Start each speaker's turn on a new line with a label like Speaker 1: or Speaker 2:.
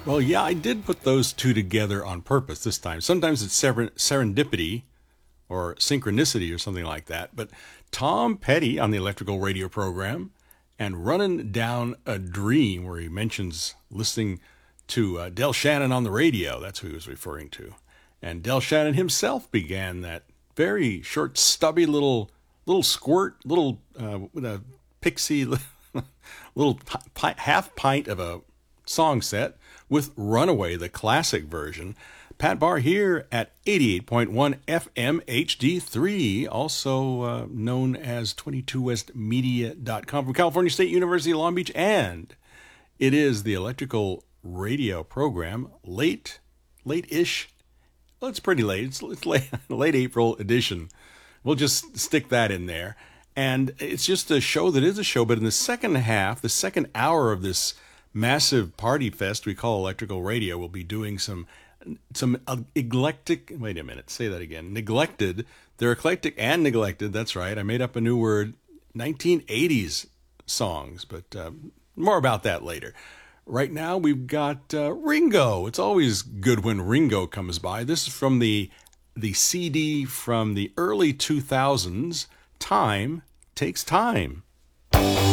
Speaker 1: Well, yeah, I did put those two together on purpose this time. Sometimes it's serendipity or synchronicity or something like that. But Tom Petty on the Electrical Radio program and Running Down a Dream, where he mentions listening to Del Shannon on the radio. That's who he was referring to. And Del Shannon himself began that very short, stubby little squirt, little with a pixie, little half pint of a song set with Runaway, the classic version. Pat Barr here at 88.1 FM HD3, also known as 22westmedia.com from California State University, Long Beach. And it is the Electrical Radio program, late-ish. Well, it's pretty late. It's late April edition. We'll just stick that in there. And it's just a show that is a show, but in the second half, the second hour of this massive party fest we call Electrical Radio, we'll be doing some eclectic, wait a minute, say that again, neglected. They're eclectic and neglected, that's right. I made up a new word, 1980s songs, but more about that later. Right now we've got Ringo. It's always good when Ringo comes by. This is from the CD from the early 2000s, Time Takes Time.